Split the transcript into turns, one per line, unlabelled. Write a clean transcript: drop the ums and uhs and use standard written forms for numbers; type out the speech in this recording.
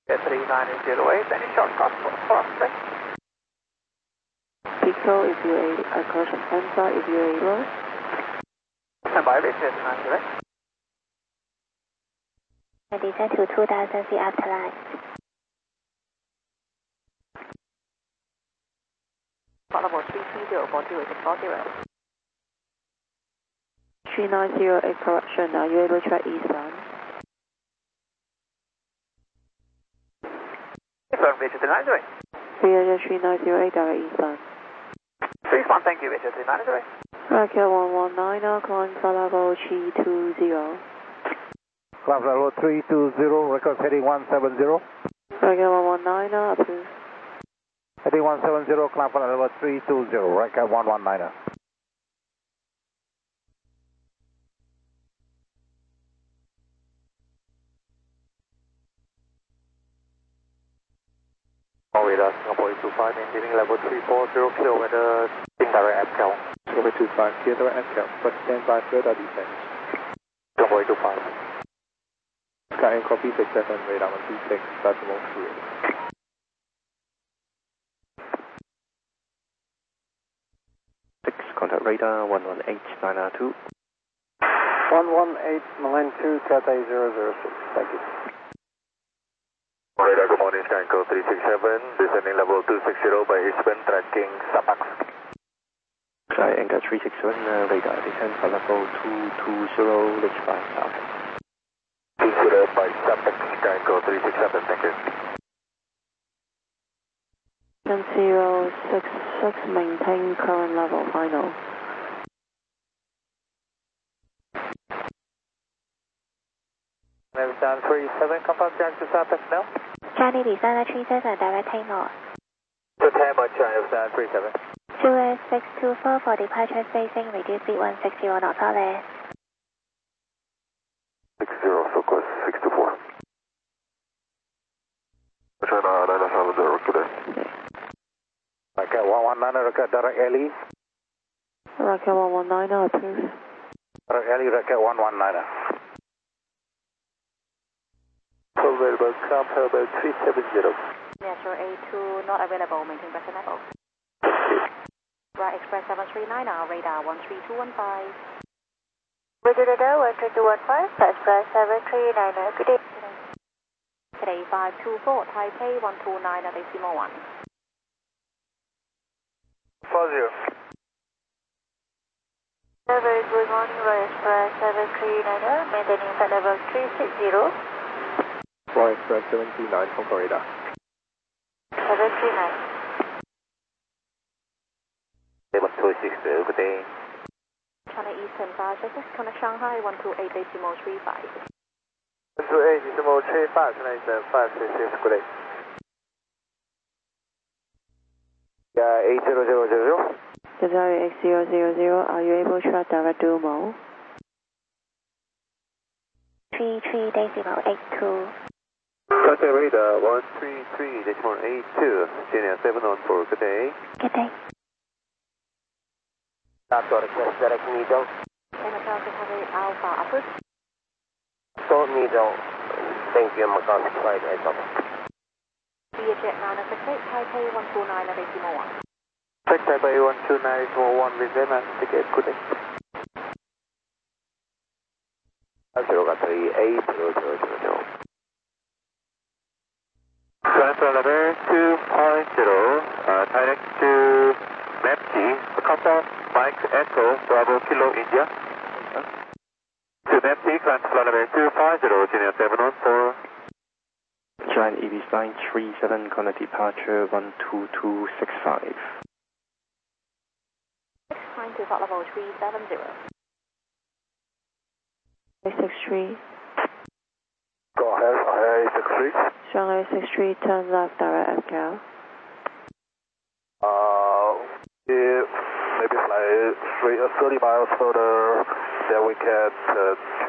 3908, any short cost for us?
Pico is UA, correction, Alpha is UA low.
Stand by, reach 3908.
Descend to 2000 feet after line.
Flight level 33040,
3908, correction, are you able to track eastbound?
Eastbound, reach 3908.
Via 3908, direct eastbound.
Eastbound, thank you, reach 3908.
Racket 119, climb flight level 320.
Climb level 320, record heading 170.
Racket 119, approved.
Heading 170, climb flight level 320, record 119.
Florida, Singapore 25, maintaining level 340 km, indirect FCAL.
Singapore 25, clear direct FCAL, but stand by further descent.
Singapore 25.
Sky and copy 67, radar 126, decimal 3.
6, contact radar 118-9R2.
118-992, Cathay 006, thank you.
Radar, good morning, Sky Echo 367, descending level 260 by eastbound, tracking SAPAX.
Sky Anchor 367, radar descend for level 220, reach by south.
20 by SAPAX, Sky Echo 367, thank you.
066, maintain current level, final.
Navisan 37, confirm Jack to SAPAX now.
Charlie descend 37, direct take north.
To 10 by Navisan 37.
2S624 for departure spacing, reduce speed 160 knots or less.
60, so course 64. China 970, good day.
Racket 119, record direct LE.
Racket 119, approved.
Direct LE, record 119.
Available, climb level 370.
Metro A2 not available, maintain present level. Right Express 739 now, radar 13215. Radar 13215, Express 739, good day. Today 524, Taipei 129 at decimal 1.
40.
Very good morning, Right Express 739, maintaining flight level 360.
Fly Express 739, Hong radar.
739.
Level 260, good day.
China Eastern 566, connect Shanghai 128 decimal 35.
128 decimal 35, China Eastern 566, good day. Yeah, 80000.
Desire X000, are you able to track direct dual mode?
33 decimal 82.
Contact radar 133.82, Genia 714, good day.
Good day.
I've got a request direct needle.
Chemical recovery Alpha approved.
Short needle, thank you, Macau flight heads up.
Vietjet 968, Taipei 129 at decimal 1.
Check Taipei 129 decimal 1 with them and ticket, good day. 0380000. Transfer level 250, direct to MAPT, contact Mike Echo, Bravo Kilo India. To MAPT, transfer level 250, Genia 714.
Giant EV line 37, connect departure 12265.
6 to flight level 370.
863.
Go ahead, 863.
Shanghai 63, turn left, direct FCAL.
Maybe fly 30 miles further, then we can